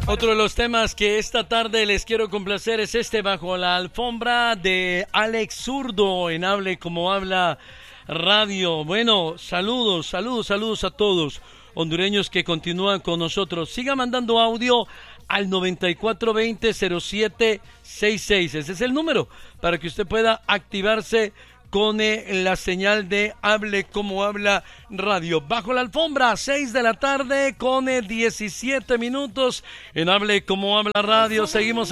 Otro de los temas que esta tarde les quiero complacer es este Bajo la Alfombra de Alex Zurdo en Hable Como Habla Radio. Bueno, saludos a todos hondureños que continúan con nosotros. Siga mandando audio al 9420-0766. Ese es el número para que usted pueda activarse con la señal de Hable Como Habla Radio. Bajo la Alfombra, 6 de la tarde con 17 minutos en Hable Como Habla Radio. Seguimos